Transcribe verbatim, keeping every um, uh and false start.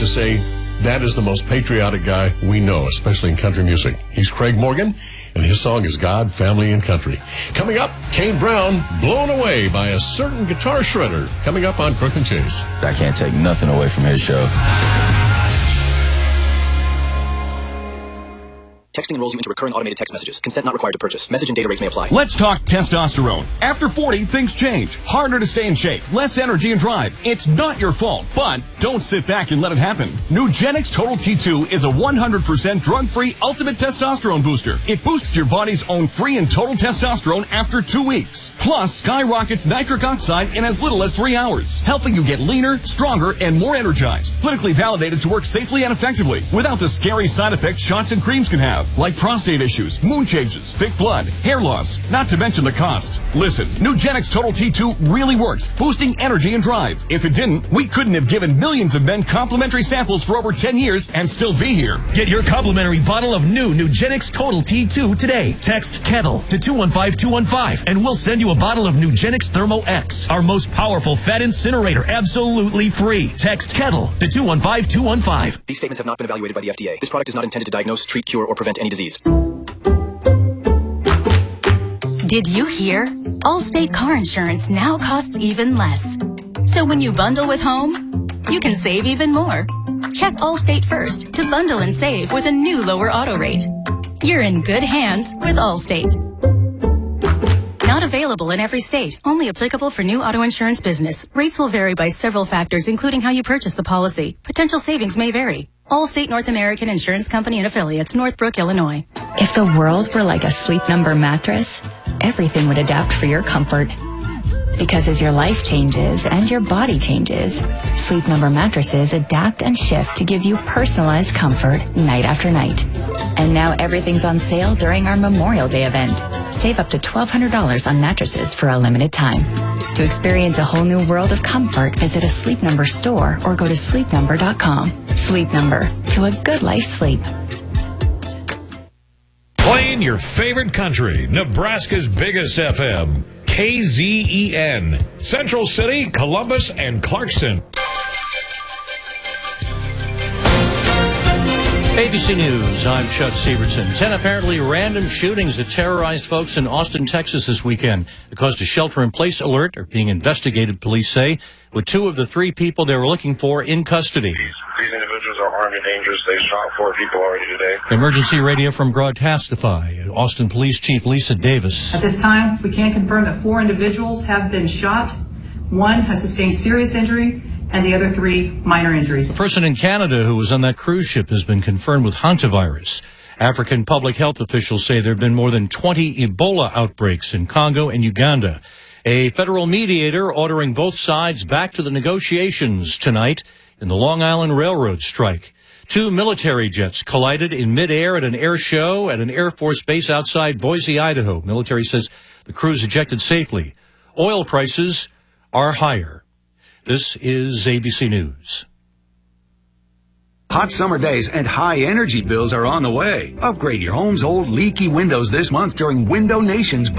to say that is the most patriotic guy we know, especially in country music. He's Craig Morgan, and his song is God, Family, and Country. Coming up, Kane Brown, Blown Away by a Certain Guitar Shredder. Coming up on Crook and Chase. I can't take nothing away from his show. Texting enrolls you into recurring automated text messages. Consent not required to purchase. Message and data rates may apply. Let's talk testosterone. After forty, things change. Harder to stay in shape. Less energy and drive. It's not your fault, but don't sit back and let it happen. Nugenix Total T two is a one hundred percent drug-free ultimate testosterone booster. It boosts your body's own free and total testosterone after two weeks. Plus, skyrockets nitric oxide in as little as three hours, helping you get leaner, stronger, and more energized. Clinically validated to work safely and effectively without the scary side effects shots and creams can have, like prostate issues, moon changes, thick blood, hair loss, not to mention the costs. Listen, Nugenix Total T two really works, boosting energy and drive. If it didn't, we couldn't have given millions of men complimentary samples for over ten years and still be here. Get your complimentary bottle of new Nugenix Total T two today. Text KETTLE to two one five two one five and we'll send you a bottle of Nugenix Thermo X, our most powerful fat incinerator, absolutely free. Text KETTLE to two one five two one five. These statements have not been evaluated by the F D A. This product is not intended to diagnose, treat, cure, or prevent any disease. Did you hear? Allstate car insurance now costs even less. So when you bundle with home, you can save even more. Check Allstate first to bundle and save with a new lower auto rate. You're in good hands with Allstate. Not available in every state. Only applicable for new auto insurance business. Rates will vary by several factors, including how you purchase the policy. Potential savings may vary. Allstate North American Insurance Company and Affiliates, Northbrook, Illinois. If the world were like a Sleep Number mattress, everything would adapt for your comfort. Because as your life changes and your body changes, Sleep Number mattresses adapt and shift to give you personalized comfort night after night. And now everything's on sale during our Memorial Day event. Save up to twelve hundred dollars on mattresses for a limited time. To experience a whole new world of comfort, visit a Sleep Number store or go to sleep number dot com. Sleep Number, to a good life sleep. Playing your favorite country, Nebraska's biggest F M, K Z E N, Central City, Columbus, and Clarkson. A B C News, I'm Chuck Severson. Ten apparently random shootings that terrorized folks in Austin, Texas this weekend. It caused a shelter-in-place alert are being investigated, police say, with two of the three people they were looking for in custody. These, these individuals are armed and dangerous. They shot four people already today. Emergency radio from Broadcastify. Austin Police Chief Lisa Davis. At this time, we can confirm that four individuals have been shot. One has sustained serious injury, and the other three minor injuries. A person in Canada who was on that cruise ship has been confirmed with hantavirus. African public health officials say there have been more than twenty Ebola outbreaks in Congo and Uganda. A federal mediator ordering both sides back to the negotiations tonight in the Long Island Railroad strike. Two military jets collided in midair at an air show at an Air Force base outside Boise, Idaho. Military says the crews ejected safely. Oil prices are higher. This is A B C News. Hot summer days and high energy bills are on the way. Upgrade your home's old leaky windows this month during Window Nation's